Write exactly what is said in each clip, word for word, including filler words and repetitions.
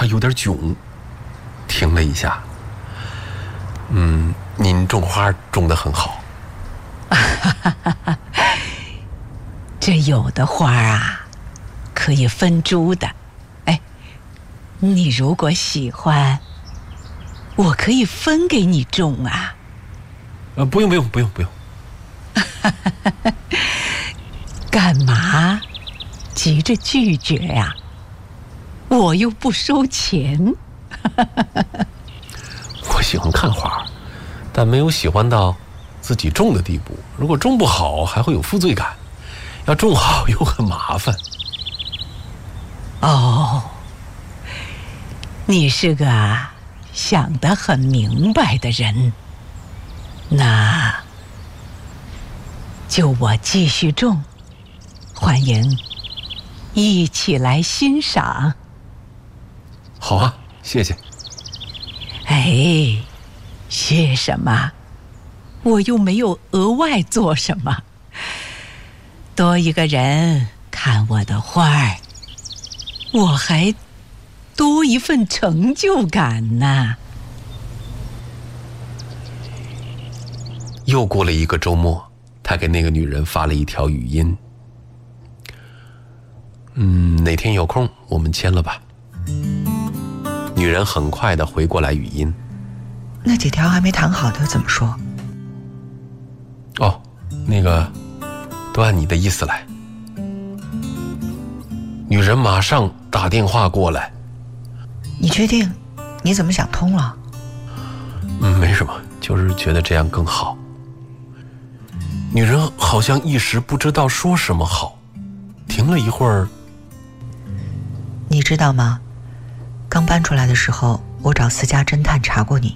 他有点囧，停了一下。嗯，您种花种得很好。 这有的花啊，可以分株的。哎，你如果喜欢，我可以分给你种啊。 呃，不用不用不用不用。 干嘛急着拒绝呀？我又不收钱。 我喜欢看花，但没有喜欢到自己种的地步。如果种不好，还会有负罪感；要种好又很麻烦。 哦，你是个想得很明白的人。那就我继续种，欢迎一起来欣赏。 好啊，谢谢。 哎，谢什么？我又没有额外做什么。多一个人看我的花儿，我还多一份成就感呢。 又过了一个周末，他给那个女人发了一条语音。嗯，哪天有空我们签了吧。女人很快地回过来语音。 那几条还没谈好的怎么说？ 哦，那个都按你的意思来。女人马上打电话过来。 你确定？你怎么想通了？ 嗯，没什么，就是觉得这样更好。女人好像一时不知道说什么好，停了一会儿。 你知道吗？刚搬出来的时候，我找私家侦探查过你。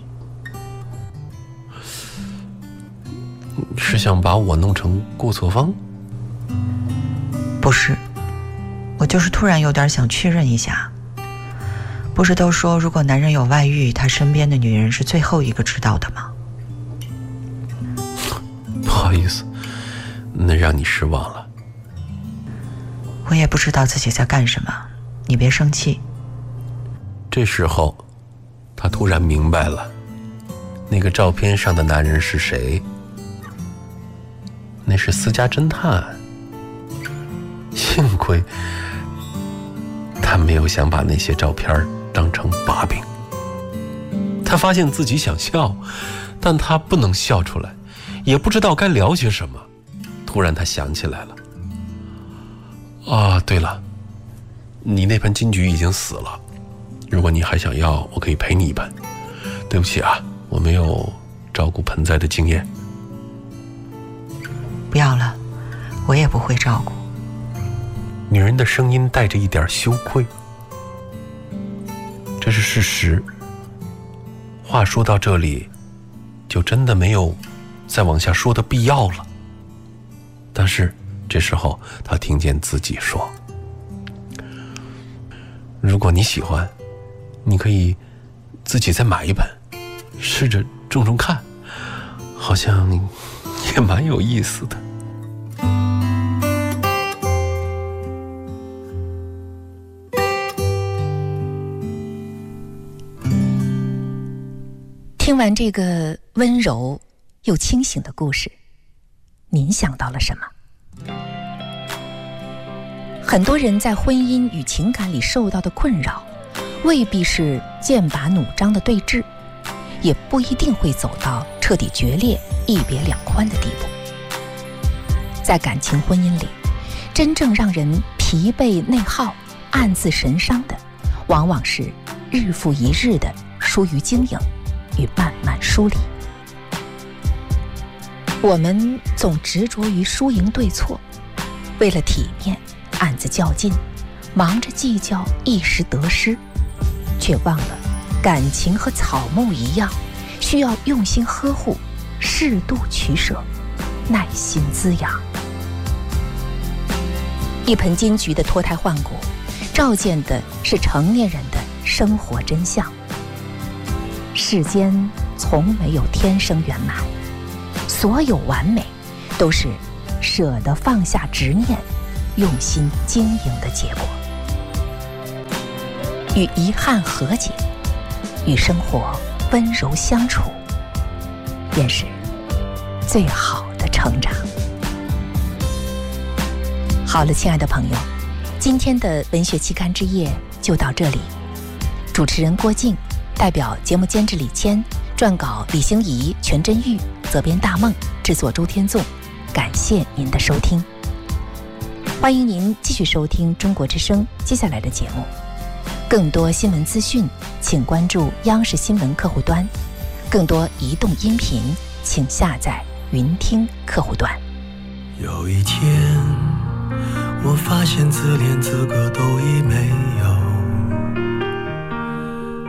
是想把我弄成过错方？ 不是，我就是突然有点想确认一下。不是都说如果男人有外遇，他身边的女人是最后一个知道的吗？ 不好意思，那让你失望了。 我也不知道自己在干什么，你别生气。 这时候他突然明白了，那个照片上的男人是谁。那是私家侦探。幸亏他没有想把那些照片当成把柄。他发现自己想笑，但他不能笑出来，也不知道该聊些什么。突然他想起来了，啊，对了，你那盆金桔已经死了，如果你还想要，我可以赔你一盆。对不起啊，我没有照顾盆栽的经验。 不要了，我也不会照顾。 女人的声音带着一点羞愧。这是事实。话说到这里，就真的没有再往下说的必要了。但是这时候她听见自己说，如果你喜欢，你可以自己再买一盆，试着种种看，好像也蛮有意思的。 听完这个温柔又清醒的故事，您想到了什么？很多人在婚姻与情感里受到的困扰，未必是剑拔弩张的对峙，也不一定会走到彻底决裂、一别两宽的地步。在感情婚姻里，真正让人疲惫内耗、暗自神伤的，往往是日复一日的疏于经营与慢慢疏离。我们总执着于输赢对错，为了体面暗自较劲，忙着计较一时得失，却忘了感情和草木一样，需要用心呵护，适度取舍，耐心滋养。一盆金桔的脱胎换骨，照见的是成年人的生活真相。世间从没有天生圆满，所有完美都是舍得放下执念，用心经营的结果。 与遗憾和解，与生活温柔相处，便是最好的成长。好了，亲爱的朋友，今天的文学期刊之夜就到这里。主持人郭靖，代表节目监制李谦，撰稿李星怡、全真玉，责编大梦，制作周天纵。感谢您的收听，欢迎您继续收听中国之声接下来的节目。更多新闻资讯，请关注央视新闻客户端；更多移动音频，请下载云听客户端。 有一天，我发现自怜资格都已没有。